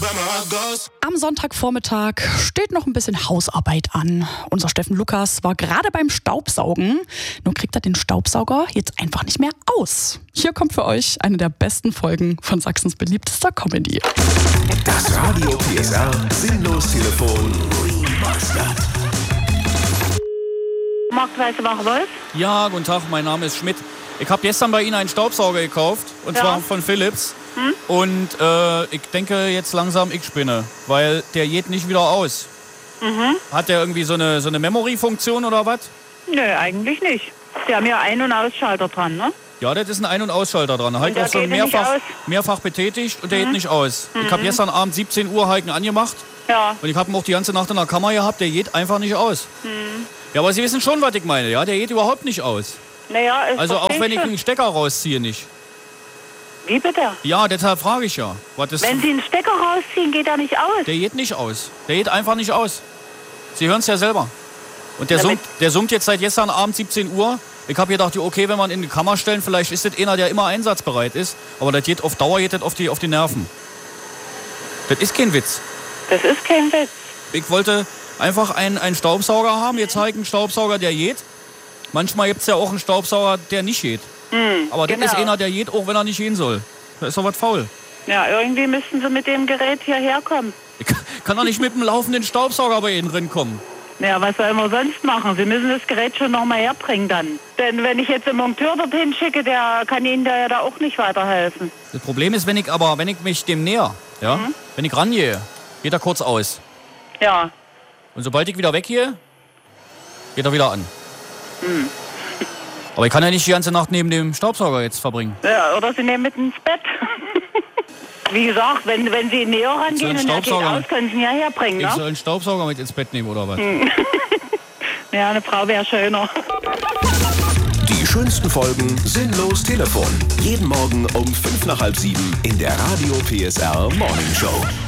Am Sonntagvormittag steht noch ein bisschen Hausarbeit an. Unser Steffen Lukas war gerade beim Staubsaugen. Nur kriegt er den Staubsauger jetzt einfach nicht mehr aus. Hier kommt für euch eine der besten Folgen von Sachsens beliebtester Comedy. Das Radio PSR Sinnlos-Telefon Remastered. Marktweise Wachwolf? Ja, guten Tag, mein Name ist Schmidt. Ich habe gestern bei Ihnen einen Staubsauger gekauft, und zwar von Philips. Und ich denke jetzt langsam, ich spinne, weil der geht nicht wieder aus. Hat der irgendwie so eine Memory-Funktion oder was? Nö, eigentlich nicht. Die haben ja Ein- und Ausschalter dran, ne? Ja, das ist ein Ein- und Ausschalter dran. Da habe ich auch schon mehrfach betätigt und der geht nicht aus. Ich habe gestern Abend 17 Uhr Heiken angemacht. Ja. Und ich habe ihn auch die ganze Nacht in der Kammer gehabt, der geht einfach nicht aus. Ja, aber Sie wissen schon, was ich meine, ja? Der geht überhaupt nicht aus. Naja, ist Also auch wenn ich schon. einen Stecker rausziehe, nicht. Wie bitte? Ja, deshalb frage ich ja. Wenn Sie einen Stecker rausziehen, geht er nicht aus. Der geht nicht aus. Der geht einfach nicht aus. Sie hören es ja selber. Und der summt jetzt seit gestern Abend 17 Uhr. Ich habe gedacht, okay, wenn man in die Kammer stellen, vielleicht ist das einer, der immer einsatzbereit ist. Aber das geht auf Dauer auf die Nerven. Das ist kein Witz. Das ist kein Witz. Ich wollte einfach einen Staubsauger haben. Jetzt habe ich einen Staubsauger, der geht. Manchmal gibt es ja auch einen Staubsauger, der nicht geht. Aber das ist einer, der geht, auch wenn er nicht gehen soll. Da ist doch was faul. Ja, irgendwie müssten Sie mit dem Gerät hierher kommen. Ich kann doch nicht mit dem laufenden Staubsauger bei Ihnen drin kommen. Ja, was sollen wir sonst machen? Sie müssen das Gerät schon noch mal herbringen dann. Denn wenn ich jetzt einen Monteur dorthin schicke, der kann Ihnen da auch nicht weiterhelfen. Das Problem ist, wenn ich mich dem näher, ja, wenn ich rangehe, geht er kurz aus. Ja. Und sobald ich wieder weggehe, geht er wieder an. Aber ich kann ja nicht die ganze Nacht neben dem Staubsauger jetzt verbringen. Ja, oder Sie nehmen mit ins Bett. Wie gesagt, wenn Sie näher rangehen und er geht aus, können Sie ihn ja herbringen, Ich ne? soll einen Staubsauger mit ins Bett nehmen, oder was? Ja, eine Frau wäre schöner. Die schönsten Folgen Sinnlos Telefon. Jeden Morgen um 5 nach halb 7 in der Radio PSR Morning Show.